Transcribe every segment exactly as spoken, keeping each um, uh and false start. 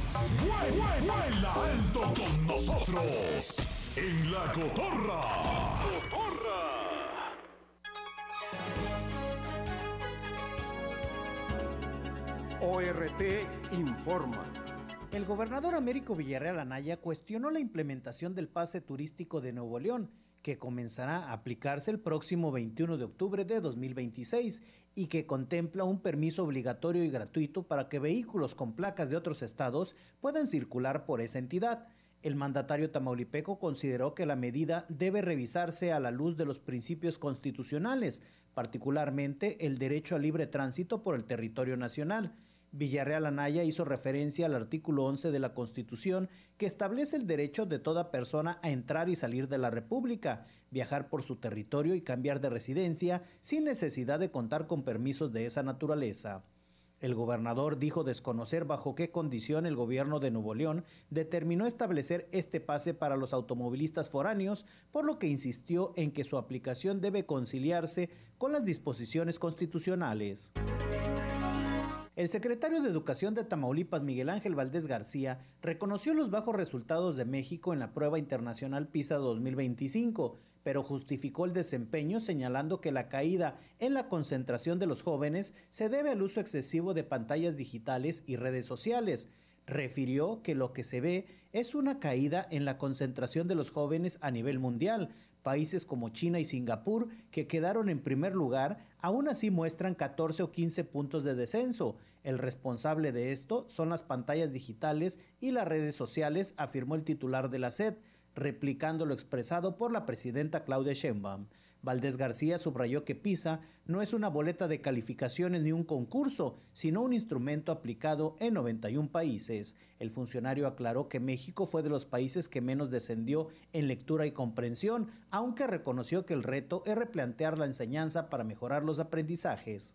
Vuela alto con nosotros en La Cotorra. O R T informa. El gobernador Américo Villarreal Anaya cuestionó la implementación del pase turístico de Nuevo León, que comenzará a aplicarse el próximo veintiuno de octubre de dos mil veintiséis y que contempla un permiso obligatorio y gratuito para que vehículos con placas de otros estados puedan circular por esa entidad. El mandatario tamaulipeco consideró que la medida debe revisarse a la luz de los principios constitucionales, particularmente el derecho a libre tránsito por el territorio nacional. Villarreal Anaya hizo referencia al artículo once de la Constitución, que establece el derecho de toda persona a entrar y salir de la República, viajar por su territorio y cambiar de residencia sin necesidad de contar con permisos de esa naturaleza. El gobernador dijo desconocer bajo qué condición el gobierno de Nuevo León determinó establecer este pase para los automovilistas foráneos, por lo que insistió en que su aplicación debe conciliarse con las disposiciones constitucionales. El secretario de Educación de Tamaulipas, Miguel Ángel Valdés García, reconoció los bajos resultados de México en la prueba internacional PISA dos mil veinticinco, pero justificó el desempeño señalando que la caída en la concentración de los jóvenes se debe al uso excesivo de pantallas digitales y redes sociales. Refirió que lo que se ve es una caída en la concentración de los jóvenes a nivel mundial. Países como China y Singapur, que quedaron en primer lugar, aún así muestran catorce o quince puntos de descenso. El responsable de esto son las pantallas digitales y las redes sociales, afirmó el titular de la S E D, replicando lo expresado por la presidenta Claudia Sheinbaum. Valdés García subrayó que PISA no es una boleta de calificaciones ni un concurso, sino un instrumento aplicado en noventa y un países. El funcionario aclaró que México fue de los países que menos descendió en lectura y comprensión, aunque reconoció que el reto es replantear la enseñanza para mejorar los aprendizajes.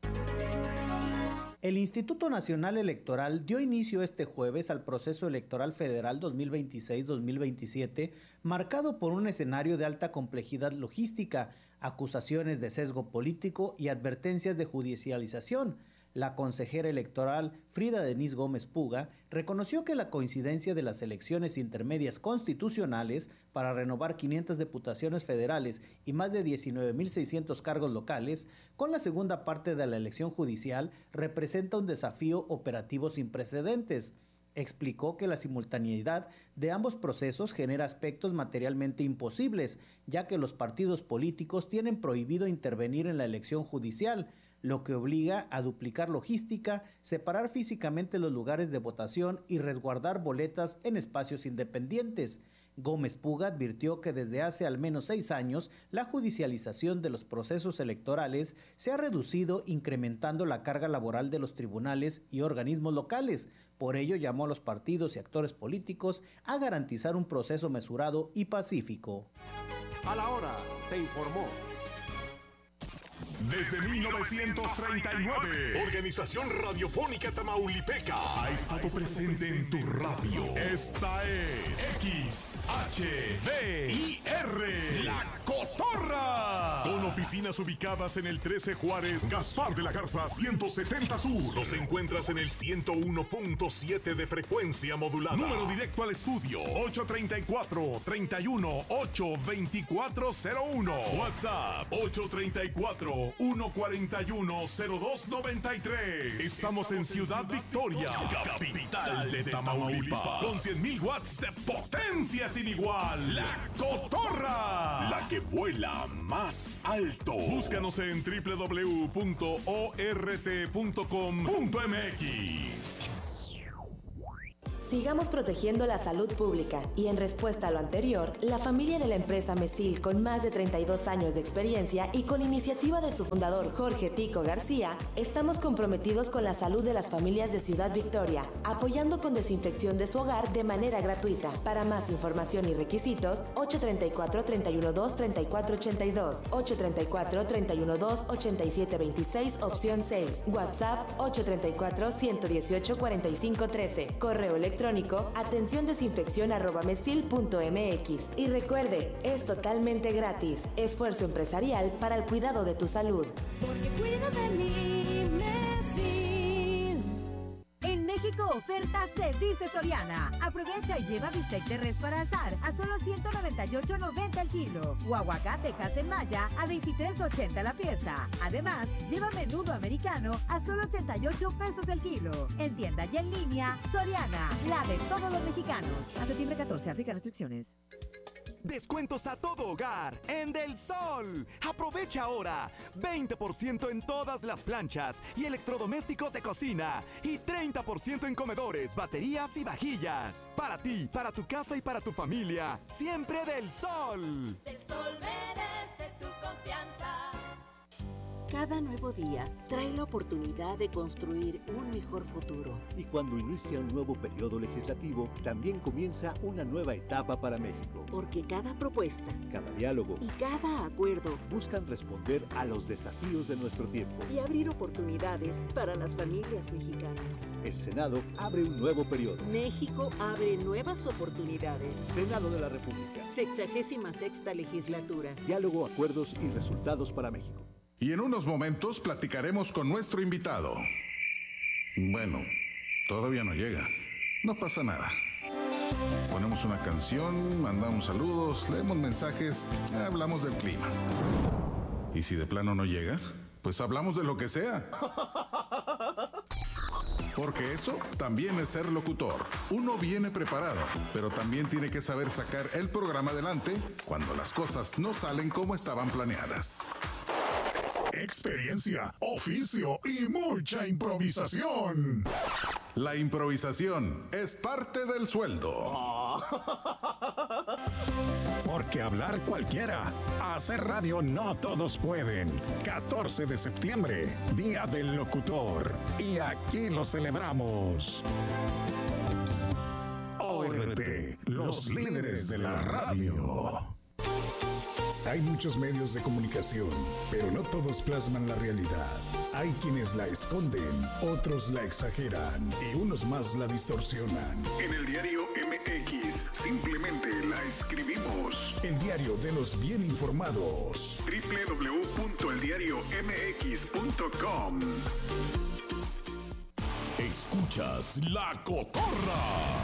El Instituto Nacional Electoral dio inicio este jueves al proceso electoral federal dos mil veintiséis dos mil veintisiete, marcado por un escenario de alta complejidad logística, acusaciones de sesgo político y advertencias de judicialización. La consejera electoral Frida Denise Gómez Puga reconoció que la coincidencia de las elecciones intermedias constitucionales para renovar quinientas diputaciones federales y más de diecinueve mil seiscientos cargos locales con la segunda parte de la elección judicial representa un desafío operativo sin precedentes. Explicó que la simultaneidad de ambos procesos genera aspectos materialmente imposibles, ya que los partidos políticos tienen prohibido intervenir en la elección judicial, lo que obliga a duplicar logística, separar físicamente los lugares de votación y resguardar boletas en espacios independientes. Gómez Puga advirtió que desde hace al menos seis años la judicialización de los procesos electorales se ha reducido, incrementando la carga laboral de los tribunales y organismos locales. Por ello llamó a los partidos y actores políticos a garantizar un proceso mesurado y pacífico. A la hora, te informó. Desde mil novecientos treinta y nueve, Organización Radiofónica Tamaulipeca ha estado presente en tu radio. Esta es X H D I R, La Cotorra. Con oficinas ubicadas en el trece Juárez, Gaspar de la Garza ciento setenta Sur. Nos encuentras en el ciento uno punto siete de frecuencia modulada. Número directo al estudio ocho treinta y cuatro, treinta y uno, ocho veinticuatro cero uno. WhatsApp ocho treinta y cuatro, uno cuarenta y uno, cero dos noventa y tres. Estamos en Ciudad Victoria, capital de Tamaulipas, con cien mil watts de potencia sin igual. La Cotorra, la que vuela más alto. Búscanos en doble u doble u doble u punto o r t punto com punto m x. Sigamos protegiendo la salud pública y en respuesta a lo anterior, la familia de la empresa Mesil, con más de treinta y dos años de experiencia y con iniciativa de su fundador Jorge Tico García, estamos comprometidos con la salud de las familias de Ciudad Victoria, apoyando con desinfección de su hogar de manera gratuita. Para más información y requisitos, ocho treinta y cuatro, treinta y uno dos, treinta y cuatro ochenta y dos, ocho treinta y cuatro, treinta y uno dos, ochenta y siete veintiséis, opción seis, WhatsApp ocho treinta y cuatro, ciento dieciocho, cuarenta y cinco trece, correo electrónico atención desinfección arroba mesil punto m x. Y recuerde, es totalmente gratis. Esfuerzo empresarial para el cuidado de tu salud. Porque cuido de mí, Mesil. En México, oferta oferta se dice Soriana. Aprovecha y lleva bistec de res para asar a solo ciento noventa y ocho noventa el kilo. O aguacate en Maya a veintitrés ochenta la pieza. Además, lleva menudo americano a solo ochenta y ocho pesos el kilo. En tienda y en línea, Soriana, la de todos los mexicanos. Hasta septiembre catorce, aplica restricciones. Descuentos a todo hogar en Del Sol. Aprovecha ahora. veinte por ciento en todas las planchas y electrodomésticos de cocina. Y treinta por ciento en comedores, baterías y vajillas. Para ti, para tu casa y para tu familia. Siempre Del Sol. Del Sol merece tu confianza. Cada nuevo día trae la oportunidad de construir un mejor futuro. Y cuando inicia un nuevo periodo legislativo, también comienza una nueva etapa para México. Porque cada propuesta, cada diálogo y cada acuerdo buscan responder a los desafíos de nuestro tiempo y abrir oportunidades para las familias mexicanas. El Senado abre un nuevo periodo. México abre nuevas oportunidades. Senado de la República. Sexagésima sexta legislatura. Diálogo, acuerdos y resultados para México. Y en unos momentos platicaremos con nuestro invitado. Bueno, todavía no llega. No pasa nada. Ponemos una canción, mandamos saludos, leemos mensajes, hablamos del clima. Y si de plano no llega, pues hablamos de lo que sea. Porque eso también es ser locutor. Uno viene preparado, pero también tiene que saber sacar el programa adelante cuando las cosas no salen como estaban planeadas. Experiencia, oficio y mucha improvisación. La improvisación es parte del sueldo. Porque hablar cualquiera, hacer radio no todos pueden. catorce de septiembre, Día del Locutor. Y aquí lo celebramos. O R T, los líderes de la radio. Hay muchos medios de comunicación, pero no todos plasman la realidad. Hay quienes la esconden, otros la exageran y unos más la distorsionan. En el diario M X simplemente la escribimos. El diario de los bien informados. doble u doble u doble u punto el diario m x punto com. Escuchas La Cotorra.